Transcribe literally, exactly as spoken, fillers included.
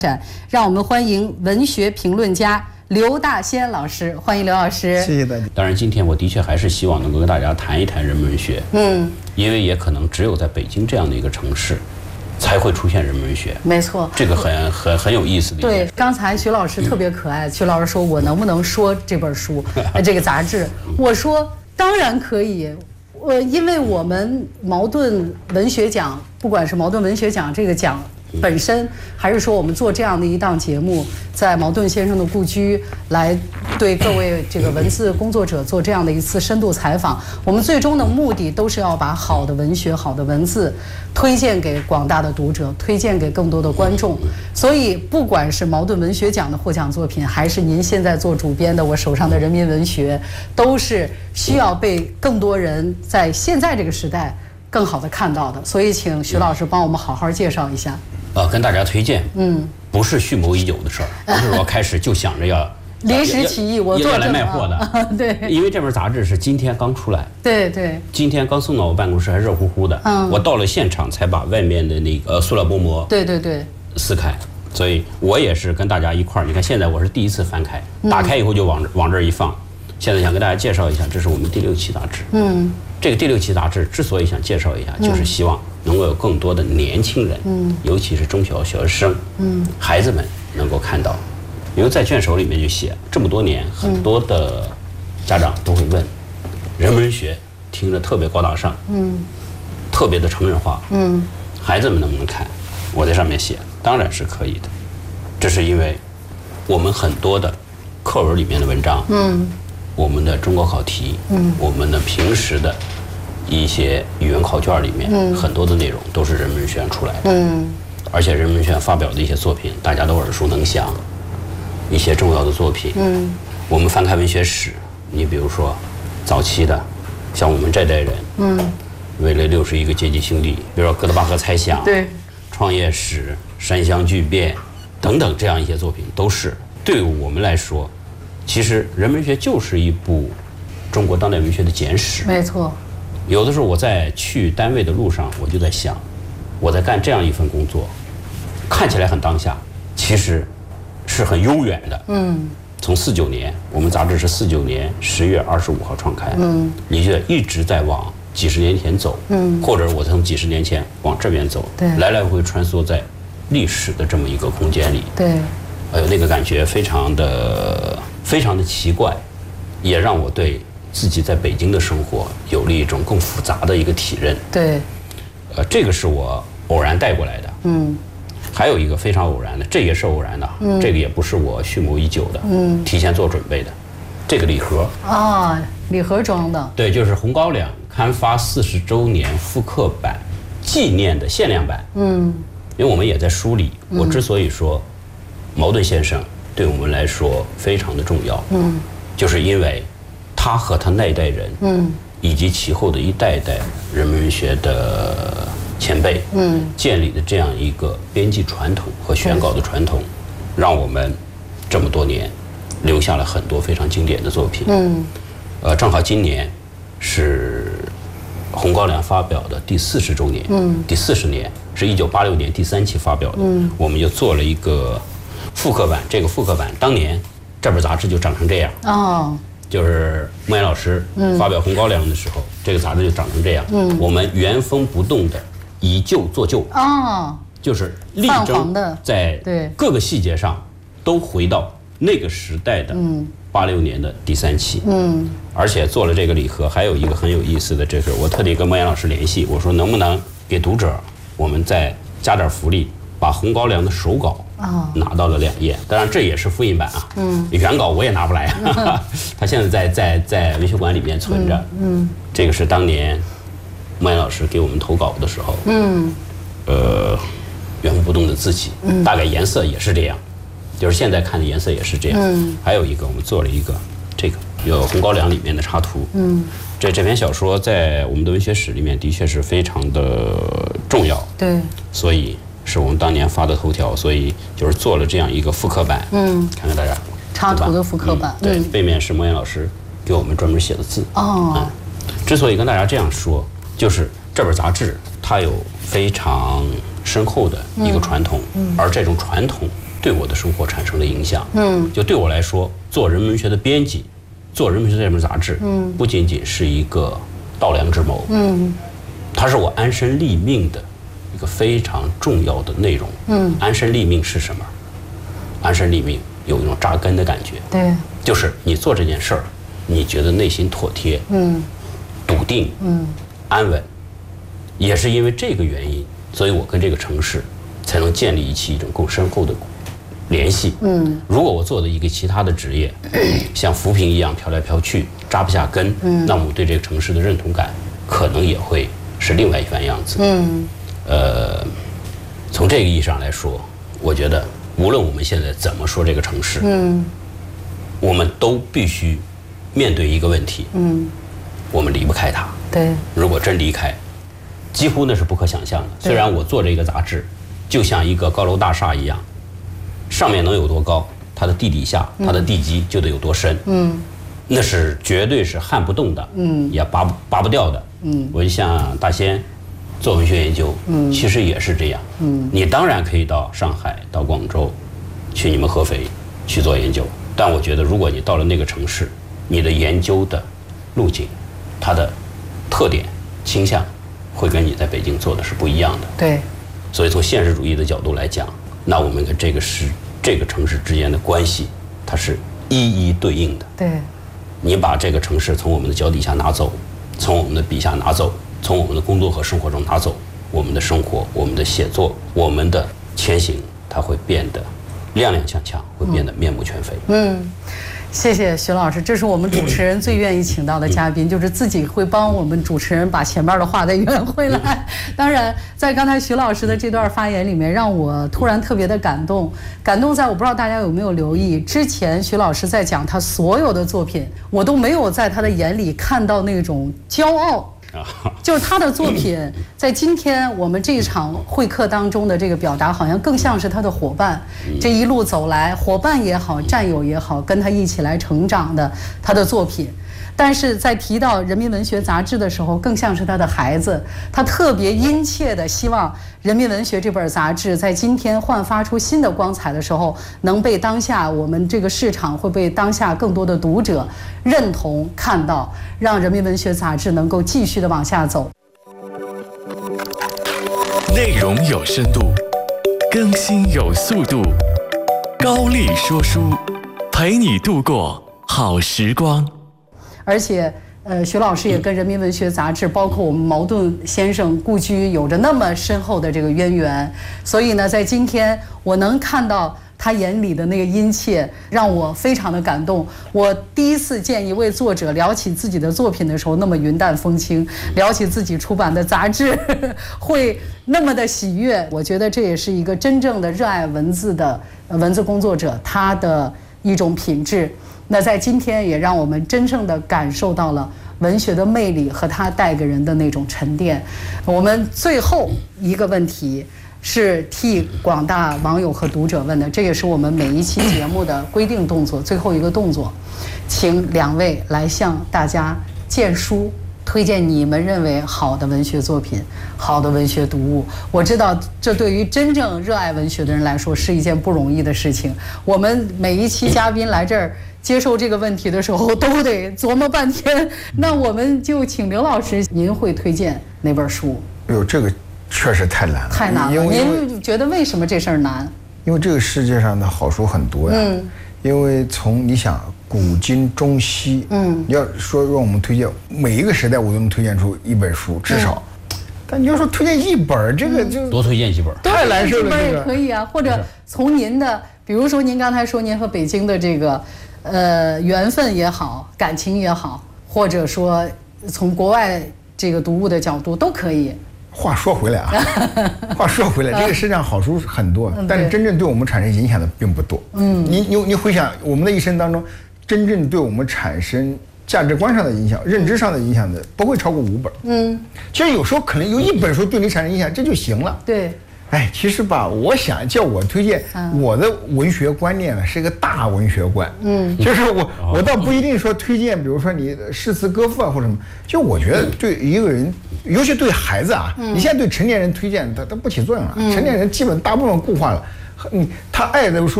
展，让我们欢迎文学评论家刘大仙老师，欢迎刘老师。 谢谢大家。 当然，今天我的确还是希望能够跟大家谈一谈人文学， 嗯， 因为也可能只有在北京这样的一个城市，才会出现人文学。 没错， 这个很很很有意思的一件事。 对，刚才徐老师特别可爱，徐老师说我能不能说这本书，这个杂志？我说当然可以。我因为我们茅盾文学奖，不管是茅盾文学奖这个奖本身，还是说我们做这样的一档节目，在茅盾先生的故居来对各位这个文字工作者做这样的一次深度采访，我们最终的目的都是要把好的文学、好的文字推荐给广大的读者，推荐给更多的观众。所以，不管是茅盾文学奖的获奖作品，还是您现在做主编的我手上的人民文学，都是需要被更多人在现在这个时代更好的看到的。所以，请徐老师帮我们好好介绍一下。 呃，跟大家推荐，嗯，不是蓄谋已久的事儿，不是说开始就想着要临时起意，我做要来卖货的， 对， 因为这本杂志是今天刚出来， 对对， 今天刚送到我办公室，还热乎乎的，嗯，我到了现场才把外面的那个呃塑料薄膜， 对对对， 撕开，所以我也是跟大家一块儿，你看现在我是第一次翻开，打开以后就往往这儿一放，现在想跟大家介绍一下，这是我们第六期杂志，嗯，这个第六期杂志之所以想介绍一下，就是希望能够有更多的年轻人，嗯，尤其是中小学生，嗯，孩子们能够看到，因为在卷首里面就写这么多年，很多的家长都会问，人文学听着特别高大上，嗯，特别的成人化，嗯，孩子们能不能看？我在上面写，当然是可以的，这是因为我们很多的课文里面的文章，嗯，我们的中国考题，嗯，我们的平时的一些语文考卷里面，嗯，很多的内容都是人文学院出来的，嗯，而且人文学院发表的一些作品，大家都耳熟能详，一些重要的作品，嗯，我们翻开文学史，你比如说早期的，像我们这代人，嗯，为了六十一个阶级兄弟，比如说哥德巴赫猜想， 对， 创业史、山乡巨变等等这样一些作品，都是对我们来说，其实人文学就是一部中国当代文学的简史， 没错。 有的时候我在去单位的路上，我就在想，我在干这样一份工作，看起来很当下，其实是很悠远的。嗯，从四九年，我们杂志是四九年十月二十五号创刊，嗯，你就一直在往几十年前走，嗯，或者我从几十年前往这边走， 对， 来来回回穿梭在历史的这么一个空间里， 对， 哎呦，那个感觉非常的非常的奇怪，也让我对自己在北京的生活有了一种更复杂的一个体认。 对， 呃，这个是我偶然带过来的。嗯，还有一个非常偶然的，这也是偶然的，嗯，这个也不是我蓄谋已久的，嗯，提前做准备的。这个礼盒啊，礼盒装的， 对，就是《红高粱》刊发四十周年复刻版纪念的限量版。嗯，因为我们也在梳理，我之所以说茅盾先生对我们来说非常的重要，嗯，就是因为他和他那一代人，嗯，以及其后的一代代人文学的前辈，嗯，建立的这样一个编辑传统和选稿的传统，让我们这么多年留下了很多非常经典的作品。嗯，呃，正好今年是《红高粱》发表的第四十周年，嗯，第四十年是一九八六年第三期发表的，嗯，我们就做了一个复刻版。这个复刻版当年这本杂志就长成这样，哦。就是莫言老师发表《红高粱》的时候，嗯，这个杂志就长成这样。嗯，我们原封不动的以旧做旧，哦，就是力争在各个细节上都回到那个时代的八六年的第三期。嗯，而且做了这个礼盒，还有一个很有意思的，这是我特地跟莫言老师联系，我说能不能给读者我们再加点福利，把《红高粱》的手稿拿到了两页，当然这也是复印版啊，嗯，原稿我也拿不来，他现在在在在文学馆里面存着，嗯，这个是当年莫言老师给我们投稿的时候，嗯，呃，原封不动的字迹，嗯，大概颜色也是这样，就是现在看的颜色也是这样，嗯，还有一个我们做了一个这个有《红高粱》里面的插图，嗯，这这篇小说在我们的文学史里面的确是非常的重要，对，所以是我们当年发的头条，所以就是做了这样一个复刻版，嗯，看看大家插图的复刻版， 嗯，对，嗯，背面是莫言老师给我们专门写的字。哦，嗯，之所以跟大家这样说，就是这本杂志它有非常深厚的一个传统，嗯嗯，而这种传统对我的生活产生了影响。嗯，就对我来说，做人文学的编辑，做人文学这本杂志，嗯，不仅仅是一个稻粱之谋，嗯，它是我安身立命的一个非常重要的内容。嗯，安身立命是什么？安身立命有一种扎根的感觉。 对， 就是你做这件事儿，你觉得内心妥帖，嗯，笃定，嗯，安稳。也是因为这个原因，所以我跟这个城市才能建立起一种更深厚的联系。嗯，如果我做的一个其他的职业，像浮萍一样飘来飘去，扎不下根，嗯，那么我对这个城市的认同感可能也会是另外一番样子。嗯，呃，从这个意义上来说，我觉得无论我们现在怎么说这个城市，嗯，我们都必须面对一个问题，嗯，我们离不开它。 对， 如果真离开，几乎那是不可想象的。虽然我做这个杂志，就像一个高楼大厦一样，上面能有多高，它的地底下，它的地基就得有多深。嗯，那是绝对是撼不动的，嗯，也拔不拔不掉的。嗯，我就像大仙做文学研究，嗯，其实也是这样。嗯，你当然可以到上海、到广州，去你们合肥去做研究，但我觉得如果你到了那个城市，你的研究的路径，它的特点、倾向，会跟你在北京做的是不一样的。 对， 所以从现实主义的角度来讲，那我们跟这个市、这个城市之间的关系，它是一一对应的。 对， 你把这个城市从我们的脚底下拿走，从我们的笔下拿走，从我们的工作和生活中拿走，我们的生活、我们的写作、我们的前行，它会变得踉踉跄跄，会变得面目全非。嗯。 谢谢徐老师，这是我们主持人最愿意请到的嘉宾，就是自己会帮我们主持人把前面的话再圆回来。当然，在刚才徐老师的这段发言里面，让我突然特别的感动。感动在我不知道大家有没有留意，之前徐老师在讲他所有的作品，我都没有在他的眼里看到那种骄傲。就是他的作品在今天我们这一场会客当中的这个表达，好像更像是他的伙伴。这一路走来，伙伴也好，战友也好，跟他一起来成长的他的作品。但是在提到人民文学杂志的时候，更像是他的孩子。他特别殷切的希望人民文学这本杂志在今天焕发出新的光彩的时候，能被当下我们这个市场，会被当下更多的读者认同看到，让人民文学杂志能够继续的往下走。 内容有深度，更新有速度，高丽说书，陪你度过好时光。 而且，呃，徐老师也跟人民文学杂志，包括我们茅盾先生故居有着那么深厚的这个渊源，所以呢，在今天我能看到他眼里的那个殷切，让我非常的感动。我第一次见一位作者聊起自己的作品的时候那么云淡风轻，聊起自己出版的杂志会那么的喜悦。我觉得这也是一个真正的热爱文字的文字工作者他的一种品质。那在今天也让我们真正的感受到了文学的魅力和它带给人的那种沉淀。我们最后一个问题是替广大网友和读者问的，这也是我们每一期节目的规定动作，最后一个动作，请两位来向大家荐书，推荐你们认为好的文学作品、好的文学读物。我知道这对于真正热爱文学的人来说是一件不容易的事情。我们每一期嘉宾来这儿接受这个问题的时候都得琢磨半天。那我们就请刘老师，您会推荐哪本书？ 哎呦，这个确实太难了， 太难了。您觉得为什么这事儿难？ 因为这个世界上的好书很多呀。嗯。因为从你想古今中西，嗯，你要说让我们推荐每一个时代，我都能推荐出一本书，至少。嗯、但你要说推荐一本，这个就多推荐几本， 太难受了。 这个也可以啊，或者从您的，比如说您刚才说您和北京的这个。呃，缘分也好，感情也好，或者说从国外这个读物的角度都可以。 话说回来啊，话说回来，这个世界上好书很多，但是真正对我们产生影响的并不多。嗯，你你你回想我们的一生当中，真正对我们产生价值观上的影响、认知上的影响的，不会超过五本。嗯，其实有时候可能有一本书对你产生影响，这就行了。 对。 哎，其实吧，我想叫我推荐我的文学观念呢，是一个大文学观。嗯，就是我我倒不一定说推荐，比如说你诗词歌赋啊或者什么。就我觉得对一个人，尤其对孩子啊，你现在对成年人推荐，它它不起作用了。成年人基本大部分固化了。 你他爱的书。